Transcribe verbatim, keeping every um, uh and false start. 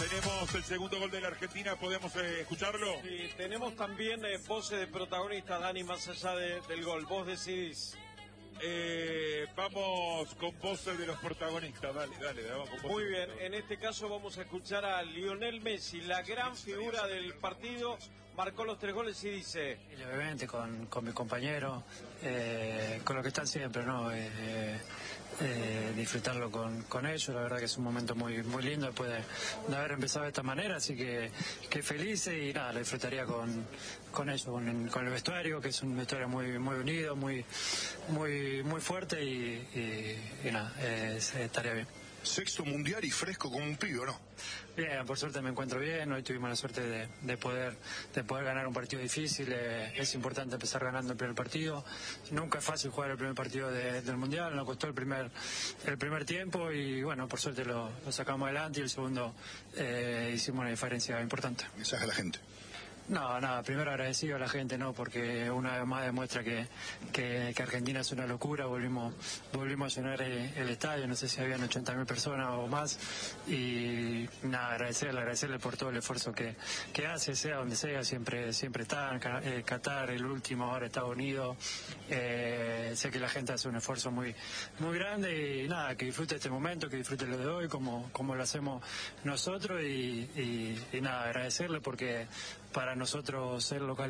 Tenemos el segundo gol de la Argentina, ¿podemos eh, escucharlo? Sí, tenemos también eh, voces de protagonistas, Dani, más allá de, del gol. Vos decidís. Eh, vamos con voces de los protagonistas, dale, dale, vamos con voces. Muy bien, en este caso vamos a escuchar a Lionel Messi, la gran figura del partido, marcó los tres goles y dice... Y obviamente con, con mi compañero, eh, con lo que están siempre, ¿no? Eh, eh, disfrutarlo con, con ellos, la verdad que es un momento muy muy lindo después de, de haber empezado de esta manera, así que, que feliz y nada, lo disfrutaría con, con ellos, con, con el vestuario, que es un vestuario muy muy unido, muy muy muy fuerte y, y, y nada, eh, estaría bien. Sexto mundial y fresco como un pibe, ¿no? Bien, por suerte me encuentro bien, hoy tuvimos la suerte de, de poder de poder ganar un partido difícil, eh, es importante empezar ganando el primer partido, nunca es fácil jugar el primer partido de, del mundial, nos costó el primer el primer tiempo y bueno, por suerte lo, lo sacamos adelante y el segundo eh, hicimos una diferencia importante. Mensaje a la gente. No, nada, primero agradecido a la gente, ¿no? Porque una vez más demuestra que, que, que Argentina es una locura, volvimos volvimos a llenar el, el estadio, no sé si habían ochenta mil personas o más, y nada, agradecerle, agradecerle por todo el esfuerzo que, que hace, sea donde sea, siempre siempre está, eh, Qatar, el último, ahora Estados Unidos, eh, sé que la gente hace un esfuerzo muy muy grande y nada, que disfrute este momento, que disfrute lo de hoy, como, como lo hacemos nosotros y, y, y nada, agradecerle porque para nosotros ser local